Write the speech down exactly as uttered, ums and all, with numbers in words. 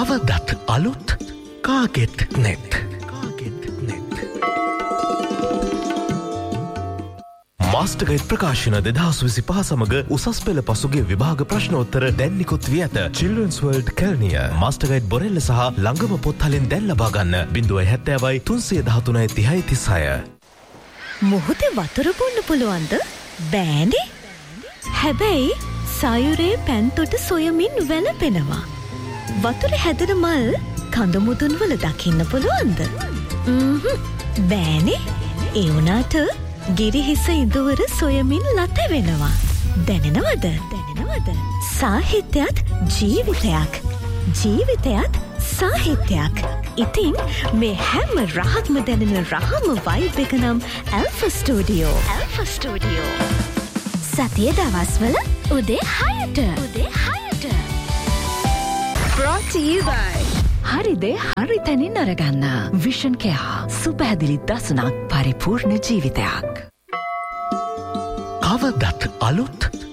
කවදත් අලුත් කාගෙත් නෙත් කාගෙත් නෙත් master guide ප්‍රකාශන දෙදහස් විසිපහ සමග උසස් පෙළ පසුගිය විභාග ප්‍රශ්නෝත්තර දැන් නිකුත් වී ඇත. Children's World Kelniya master guide බොරෙල්ල සහ ළඟම පොත් හලින් දැන් ලබා ගන්න ज़ीरो सत्तर තුන්සිය දහතුනයි තිහයි තිස්හය. මොහොතේ වතුර බොන්න පුළුවන්ද? බෑනේ. හැබැයි සයුරේ පැන්තොට සොයමින් වැළපෙනවා. වතුර හැදෙන මල් කඳ මුදුන් වල දකින්න පුළුවන්ද? බෑනේ. ඒ වුණාට ගිරිහිස ඉඳුවර සොයමින් ලත වෙනවා. දැනෙනවද? දැනෙනවද? සාහිත්‍යයක් ජීවිතයක්. ජීවිතයක් සාහිත්‍යයක්. ඉතින් මේ හැම රහක්ම දැනෙන රහම වයිබ් එක නම් ඇල්ෆා ස්ටුඩියෝ. Alpha studio. සතිය දවස්වල උදේ හයට. උදේ හයට. Brought to you by හරිදේ හරි තැනින් අරගන්න විෂන් කෙයා සුපැහැදිලි දසුනක් පරිපූර්ණ ජීවිතයක්. කවදත් අලුත්